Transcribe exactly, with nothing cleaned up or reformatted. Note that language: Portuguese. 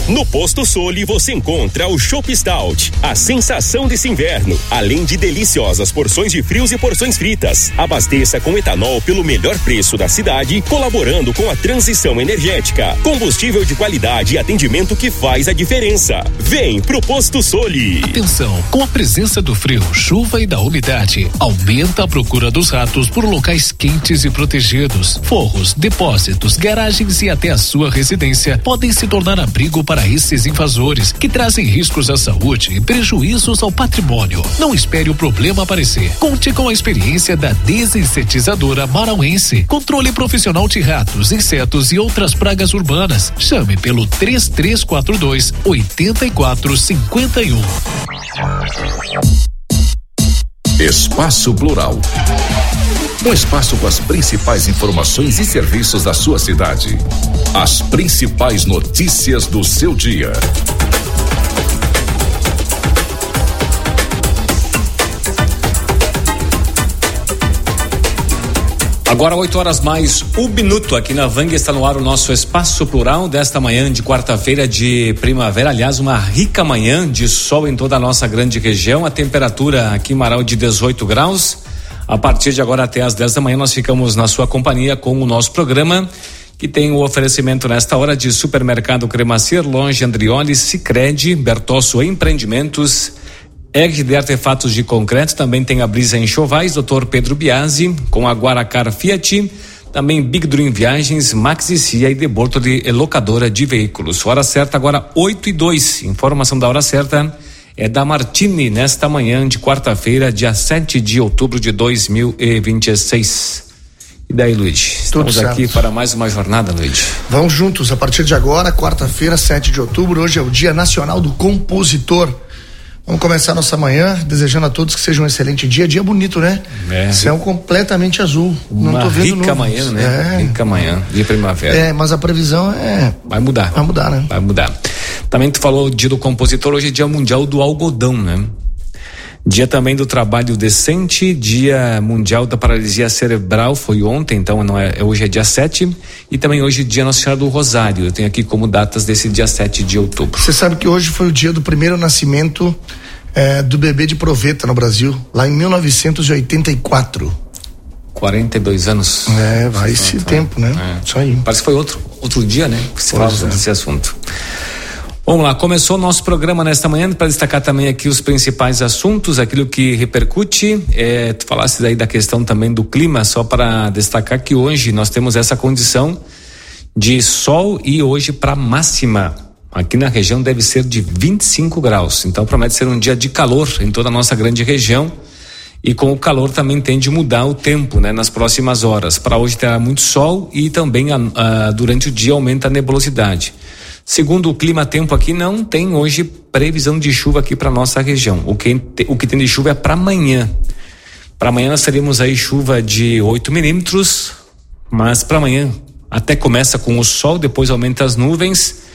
No Posto Soli você encontra o Chopp Stout, a sensação desse inverno, além de deliciosas porções de frios e porções fritas. Abasteça com etanol pelo melhor preço da cidade, colaborando com a transição energética. Combustível de qualidade e atendimento que faz a diferença. Vem pro Posto Soli. Atenção, com a presença do frio, chuva e da umidade, aumenta a procura dos ratos por locais quentes e protegidos. Forros, depósitos, garagens e até a sua residência podem se tornar abrigo para esses invasores que trazem riscos à saúde e prejuízos ao patrimônio. Não espere o problema aparecer. Conte com a experiência da desinsetizadora marauense. Controle profissional de ratos, insetos e outras pragas urbanas. Chame pelo três três quatro dois, oito quatro cinco um. Espaço Plural. Um espaço com as principais informações e serviços da sua cidade. As principais notícias do seu dia. Agora oito horas mais um minuto aqui na Vang, está no ar o nosso Espaço Plural desta manhã de quarta-feira de primavera, aliás uma rica manhã de sol em toda a nossa grande região, a temperatura aqui em Marau de dezoito graus. A partir de agora até às dez da manhã nós ficamos na sua companhia com o nosso programa, que tem o oferecimento nesta hora de Supermercado Cremacier, Longe Andrioli, Sicredi, Bertosso Empreendimentos, R D Artefatos de Concreto, também tem a Brisa Enxovais, doutor Pedro Biasi, com a Guaracar Fiat, também Big Dream Viagens, Maxi Cia e Deborto de Locadora de Veículos. Hora certa agora oito e dois, informação da hora certa é da Martini nesta manhã de quarta-feira, dia sete de outubro de dois mil e vinte e seis. E daí, Luiz? Estamos Tudo aqui certo. para mais uma jornada, Luiz. Vamos juntos, a partir de agora, quarta-feira, sete de outubro, hoje é o Dia Nacional do Compositor. Vamos começar nossa manhã desejando a todos que seja um excelente dia, dia bonito, né? É. Céu completamente azul. Uma Não tô vendo rica nuvens. manhã, né? É. Rica manhã de primavera. É, mas a previsão é... Vai mudar. Vai mudar, né? Vai mudar. Também tu falou dia do compositor, hoje é dia mundial do algodão, né? Dia também do trabalho decente, dia mundial da paralisia cerebral, foi ontem, então não é, hoje é dia sete, e também hoje é dia Nossa Senhora do Rosário. Eu tenho aqui como datas desse dia sete de outubro. Você sabe que hoje foi o dia do primeiro nascimento é, do bebê de proveta no Brasil, lá em mil novecentos e oitenta e quatro. quarenta e dois anos. É, vai esse ah, tempo, né? É. Isso aí. Parece que foi outro, outro dia, né? Que se Pois fala é. desse assunto. Vamos lá, começou o nosso programa nesta manhã para destacar também aqui os principais assuntos, aquilo que repercute. É, tu falaste aí da questão também do clima, só para destacar que hoje nós temos essa condição de sol e hoje para máxima. Aqui na região deve ser de vinte e cinco graus, então promete ser um dia de calor em toda a nossa grande região. E com o calor também tende a mudar o tempo, né? Nas próximas horas. Para hoje terá muito sol e também a, a, durante o dia aumenta a nebulosidade. Segundo o Clima Tempo aqui, não tem hoje previsão de chuva aqui para nossa região. O que, o que tem de chuva é para amanhã. Para amanhã nós teremos aí chuva de oito milímetros, mas para amanhã até começa com o sol, depois aumenta as nuvens